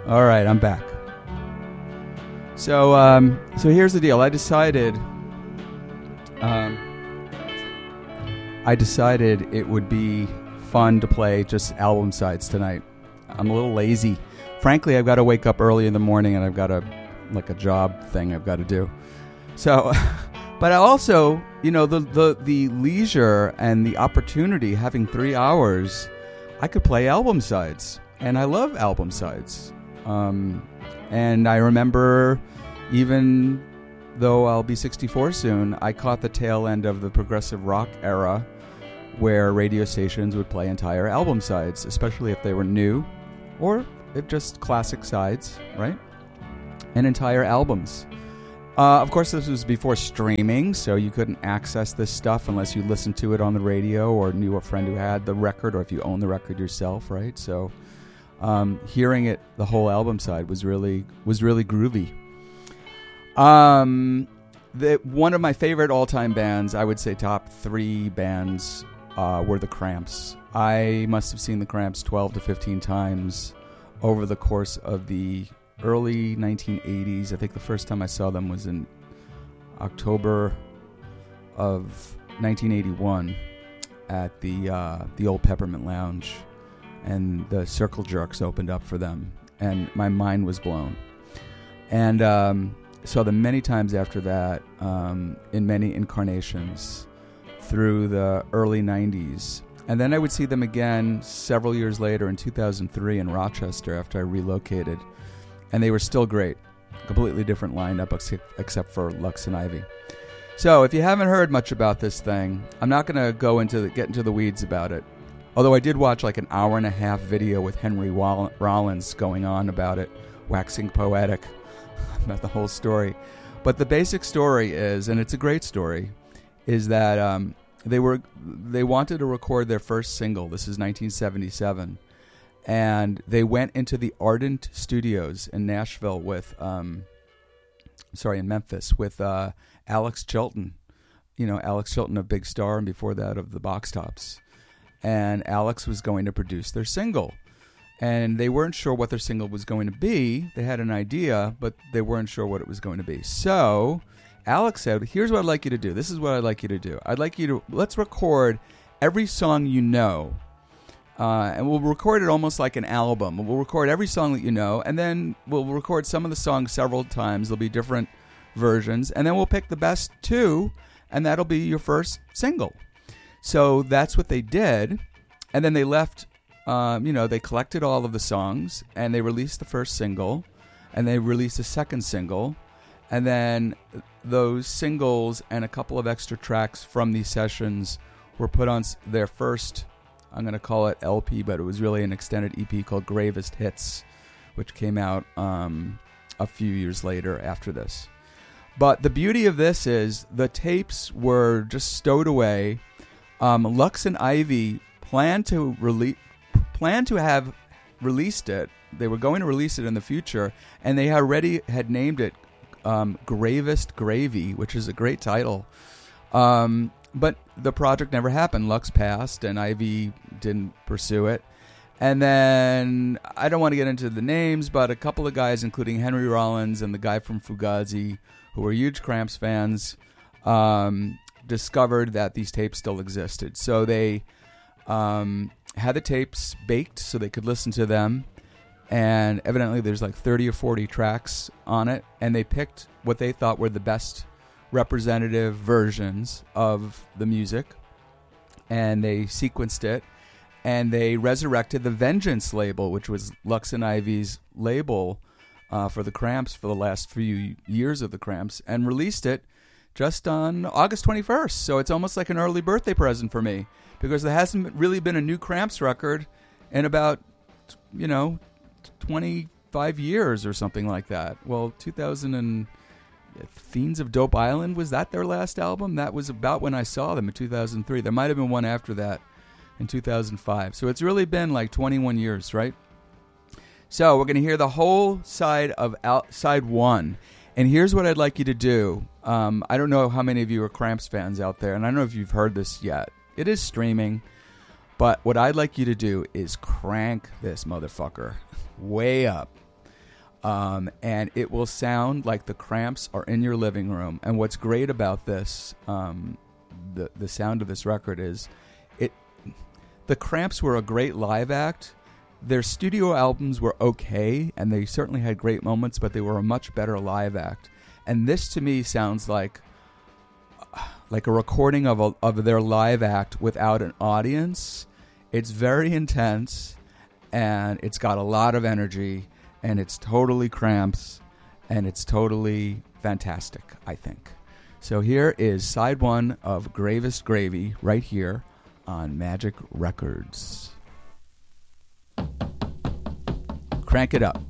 All right, I'm back. So here's the deal. I decided it would be fun to play just album sides tonight. I'm a little lazy. Frankly, I've got to wake up early in the morning, and I've got a job thing I've got to do. So, but I also, the leisure and the opportunity, having 3 hours, I could play album sides, and I love album sides. And I remember, even though I'll be 64 soon, I caught the tail end of the progressive rock era, where radio stations would play entire album sides, especially if they were new, or if just classic sides, right? And entire albums. Of course, this was before streaming, so you couldn't access this stuff unless you listened to it on the radio or knew a friend who had the record, or if you owned the record yourself, right? So hearing it, the whole album side, was really groovy. One of my favorite all-time bands, I would say top 3 bands, were the Cramps. I must have seen the Cramps 12 to 15 times over the course of the early 1980s. I think the first time I saw them was in October of 1981 at the old Peppermint Lounge, and the Circle Jerks opened up for them, and my mind was blown. And saw them many times after that, in many incarnations through the early 90s. And then I would see them again several years later in 2003 in Rochester after I relocated. And they were still great. Completely different lineup except for Lux and Ivy. So if you haven't heard much about this thing, I'm not going to get into the weeds about it. Although I did watch like an hour and a half video with Henry Rollins going on about it, waxing poetic about the whole story. But the basic story is, and it's a great story, is that they wanted to record their first single. This is 1977. And they went into the Ardent Studios in Nashville in Memphis with Alex Chilton. Alex Chilton of Big Star, and before that of the Box Tops. And Alex was going to produce their single. And they weren't sure what their single was going to be. They had an idea, but they weren't sure what it was going to be. So Alex said, here's what I'd like you to do. This is what I'd like you to do. Let's record every song you know. And we'll record it almost like an album. We'll record every song that you know, and then we'll record some of the songs several times. There'll be different versions, and then we'll pick the best 2, and that'll be your first single. So that's what they did, and then they left, they collected all of the songs, and they released the first single, and they released a second single, and then those singles and a couple of extra tracks from these sessions were put on their first, I'm going to call it LP, but it was really an extended EP called Gravest Hits, which came out a few years later after this. But the beauty of this is the tapes were just stowed away. Lux and Ivy planned to have released it. They were going to release it in the future, and they already had named it Gravest Gravy, which is a great title. But the project never happened. Lux passed, and Ivy didn't pursue it. And then, I don't want to get into the names, but a couple of guys, including Henry Rollins and the guy from Fugazi, who were huge Cramps fans, discovered that these tapes still existed. So they had the tapes baked so they could listen to them. And evidently there's like 30 or 40 tracks on it. And they picked what they thought were the best representative versions of the music, and they sequenced it, and they resurrected the Vengeance label, which was Lux and Ivy's label for the Cramps for the last few years of the Cramps, and released it just on August 21st. So it's almost like an early birthday present for me, because there hasn't really been a new Cramps record in about 25 years or something like that. Well, 2000 and Fiends of Dope Island, was that their last album? That was about when I saw them in 2003. There might have been one after that in 2005. So it's really been like 21 years, right? So we're going to hear the whole side of side 1. And here's what I'd like you to do. I don't know how many of you are Cramps fans out there, and I don't know if you've heard this yet. It is streaming. But what I'd like you to do is crank this motherfucker way up. and it will sound like the Cramps are in your living room. And what's great about this, the sound of this record is, the Cramps were a great live act. Their studio albums were okay, and they certainly had great moments, but they were a much better live act. And this, to me, sounds like a recording of their live act without an audience. It's very intense, and it's got a lot of energy, and it's totally Cramps, and it's totally fantastic, I think. So here is side one of Gravest Gravy right here on Magic Records. Crank it up.